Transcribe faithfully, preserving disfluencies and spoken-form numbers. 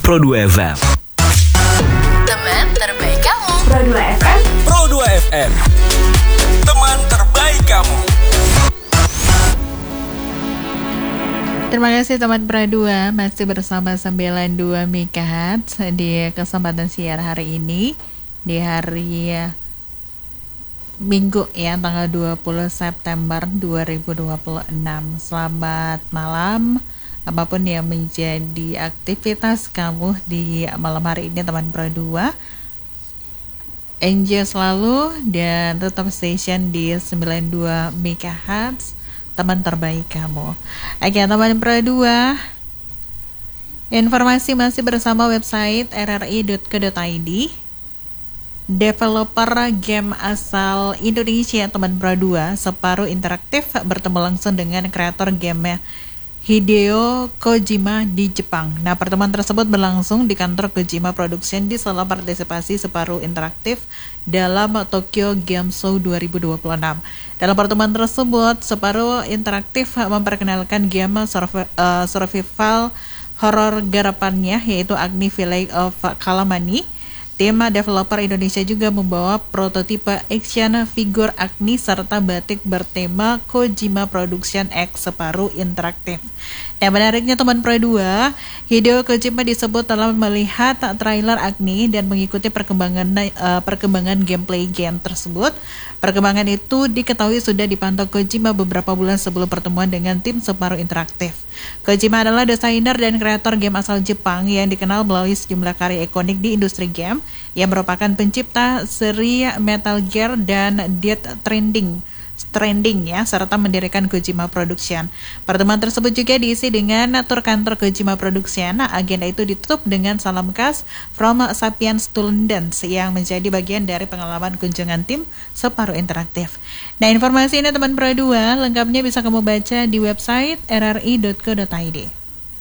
Pro dua F M. Teman terbaik kamu. Pro dua F M. Pro dua F M. Teman terbaik kamu. Terima kasih teman Pro dua, masih bersama sembilan puluh dua megahertz di kesempatan siar hari ini, di hari Minggu ya, tanggal dua puluh September dua ribu dua puluh enam. Selamat malam, apapun yang menjadi aktivitas kamu di malam hari ini teman Pro dua. Enjoy selalu dan tetap station di sembilan puluh dua megahertz, teman terbaik kamu. Oke teman Pro dua, informasi masih bersama website r r i dot co dot i d. Developer game asal Indonesia teman Pro dua, Separuh Interaktif bertemu langsung dengan kreator game Hideo Kojima di Jepang. Nah, pertemuan tersebut berlangsung di kantor Kojima Production di sela partisipasi Separuh Interaktif dalam Tokyo Game Show dua ribu dua puluh enam. Dalam pertemuan tersebut, Separuh Interaktif memperkenalkan game surv- uh, survival horror garapannya, yaitu Agni Village of Kalamani. Tim developer Indonesia juga membawa prototipe action figure Agni serta batik bertema Kojima Production X Separuh Interaktif. Yang menariknya teman Pro dua, Hideo Kojima disebut telah melihat trailer Agni dan mengikuti perkembangan uh, perkembangan gameplay game tersebut. Perkembangan itu diketahui sudah dipantau Kojima beberapa bulan sebelum pertemuan dengan tim Separuh Interaktif. Kojima adalah desainer dan kreator game asal Jepang yang dikenal melalui sejumlah karya ikonik di industri game, yang merupakan pencipta seri Metal Gear dan Death Stranding, Stranding ya, serta mendirikan Kojima Production. Pertemuan tersebut juga diisi dengan tur kantor Kojima Production. Agenda itu ditutup dengan salam khas from Sapiens to London yang menjadi bagian dari pengalaman kunjungan tim Separuh Interaktif. Nah, informasi ini teman Pro dua lengkapnya bisa kamu baca di website r r i dot co dot i d.